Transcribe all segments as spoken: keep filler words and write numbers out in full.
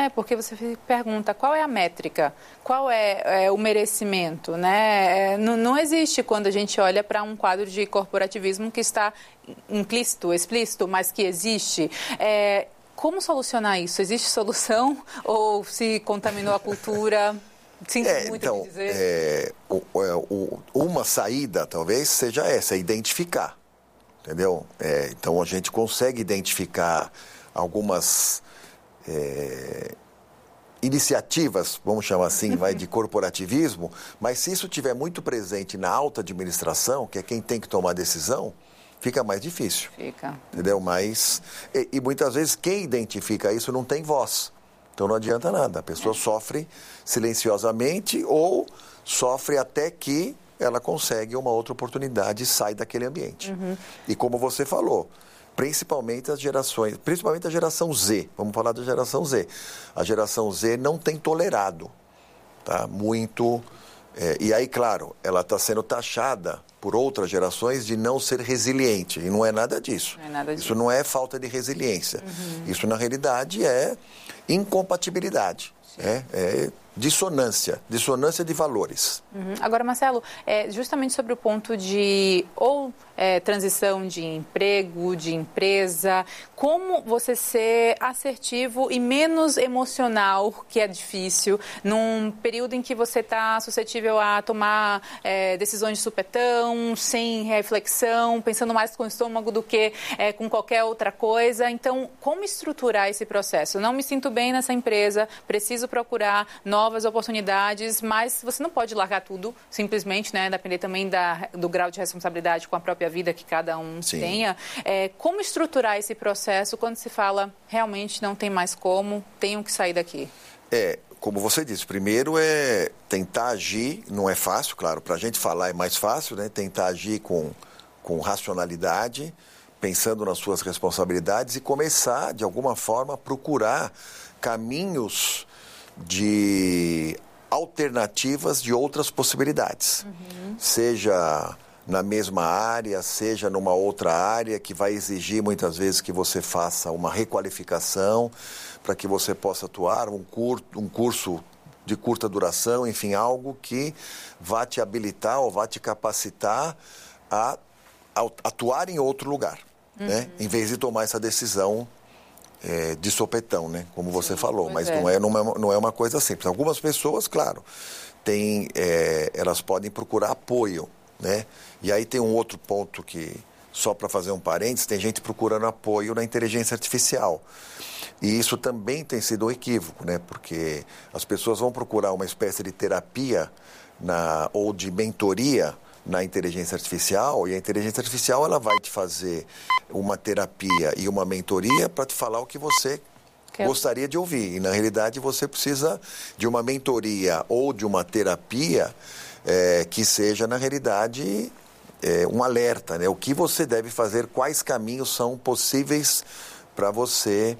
né? Porque você pergunta qual é a métrica, qual é, é o merecimento, né? É, não, não existe quando a gente olha para um quadro de corporativismo que está implícito, explícito, mas que existe. É, como solucionar isso? Existe solução ou se contaminou a cultura? Sinto é, muito então, dizer. É, o, o, uma saída talvez seja essa, identificar, entendeu? É, então a gente consegue identificar algumas é, iniciativas, vamos chamar assim, vai, de corporativismo, mas se isso estiver muito presente na alta administração, que é quem tem que tomar a decisão, fica mais difícil. Fica. Entendeu? Mas, e, e muitas vezes quem identifica isso não tem voz. Então não adianta nada, a pessoa é. sofre silenciosamente ou sofre até que ela consegue uma outra oportunidade e sai daquele ambiente. Uhum. E como você falou, principalmente as gerações, principalmente a geração Z, vamos falar da geração Z. A geração Z não tem tolerado, tá? Muito, é, e aí, claro, ela está sendo taxada por outras gerações de não ser resiliente, e não é nada disso. Não é nada disso. Isso não é falta de resiliência. Uhum. Isso, na realidade, é incompatibilidade, é, é dissonância, dissonância de valores. Uhum. Agora, Marcelo, é, justamente sobre o ponto de ou é, transição de emprego, de empresa, como você ser assertivo e menos emocional, que é difícil, num período em que você está suscetível a tomar é, decisões de supetão, sem reflexão, pensando mais com o estômago do que é, com qualquer outra coisa. Então, como estruturar esse processo? Não me sinto bem nessa empresa, preciso procurar novas novas oportunidades, mas você não pode largar tudo, simplesmente, né? Depender também da, do grau de responsabilidade com a própria vida que cada um Sim. tenha. É, como estruturar esse processo quando se fala, realmente não tem mais como, tenho que sair daqui? É, como você disse, primeiro é tentar agir, não é fácil, claro, para a gente falar é mais fácil, né? Tentar agir com, com racionalidade, pensando nas suas responsabilidades e começar, de alguma forma, a procurar caminhos de alternativas de outras possibilidades, uhum. seja na mesma área, seja numa outra área que vai exigir muitas vezes que você faça uma requalificação para que você possa atuar, um, cur, um curso de curta duração, enfim, algo que vá te habilitar ou vá te capacitar a, a atuar em outro lugar, uhum. né? Em vez de tomar essa decisão É, de sopetão, né? Como você Sim, falou, mas é. Não, é, não, é, não é uma coisa simples. Algumas pessoas, claro, têm, é, elas podem procurar apoio, né? E aí tem um outro ponto que, só para fazer um parênteses, tem gente procurando apoio na inteligência artificial. E isso também tem sido um equívoco, né? Porque as pessoas vão procurar uma espécie de terapia na, ou de mentoria na inteligência artificial, e a inteligência artificial ela vai te fazer uma terapia e uma mentoria para te falar o que você que gostaria eu... de ouvir. E, na realidade, você precisa de uma mentoria ou de uma terapia é, que seja, na realidade, é, um alerta, né? O que você deve fazer, quais caminhos são possíveis para você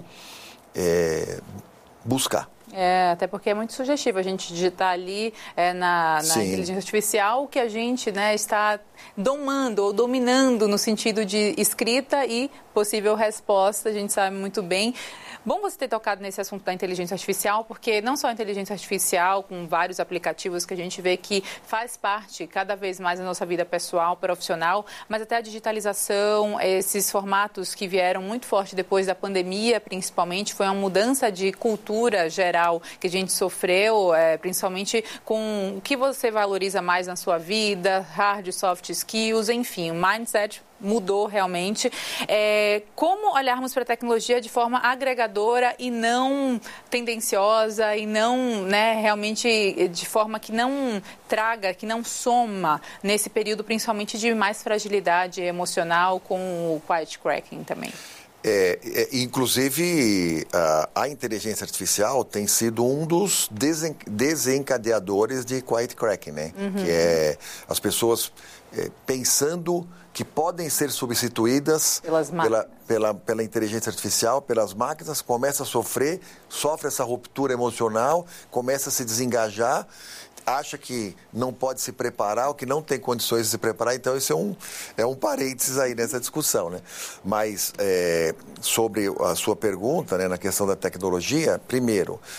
é, buscar. É, até porque é muito sugestivo a gente digitar ali é, na, na inteligência artificial o que a gente, né, está domando ou dominando no sentido de escrita e possível resposta, a gente sabe muito bem. Bom você ter tocado nesse assunto da inteligência artificial, porque não só a inteligência artificial, com vários aplicativos que a gente vê que faz parte cada vez mais da nossa vida pessoal, profissional, mas até a digitalização, esses formatos que vieram muito forte depois da pandemia, principalmente, foi uma mudança de cultura geral que a gente sofreu, é, principalmente com o que você valoriza mais na sua vida, hard e soft skills, enfim, o mindset mudou realmente. É, como olharmos para a tecnologia de forma agregadora e não tendenciosa e não, né, realmente de forma que não traga, que não soma nesse período, principalmente de mais fragilidade emocional com o quiet cracking também? É, é, inclusive, a, a inteligência artificial tem sido um dos desen, desencadeadores de quiet cracking, né? Uhum. Que é as pessoas é, pensando que podem ser substituídas pela, pela, pela inteligência artificial, pelas máquinas, começa a sofrer, sofre essa ruptura emocional, começa a se desengajar, acha que não pode se preparar ou que não tem condições de se preparar. Então, isso é um, é um parênteses aí nessa discussão, né? Mas, é, sobre a sua pergunta, né, na questão da tecnologia, primeiro,